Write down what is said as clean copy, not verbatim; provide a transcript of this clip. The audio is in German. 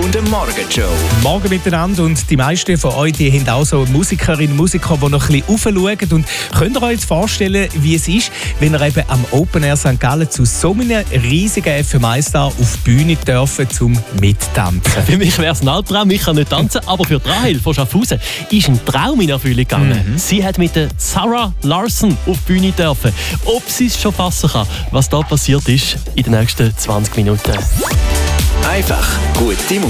und der Morgenshow. Morgen miteinander, und die meisten von euch die haben auch so Musikerinnen und Musiker, die noch ein bisschen raufschauen. Und könnt ihr euch jetzt vorstellen, wie es ist, wenn ihr eben am Open Air St. Gallen zu so einem riesigen FM1-Star auf die Bühne dürfen zum Mittanzen? Für mich wäre es ein Albtraum, ich kann nicht tanzen, aber für Rahel von Schaffhausen ist ein Traum in Erfüllung gegangen. Sie hat mit der Zara Larsson auf die Bühne dürfen. Ob sie es schon fassen kann, was da passiert ist, in den nächsten 20 Minuten. Einfach gute Musik.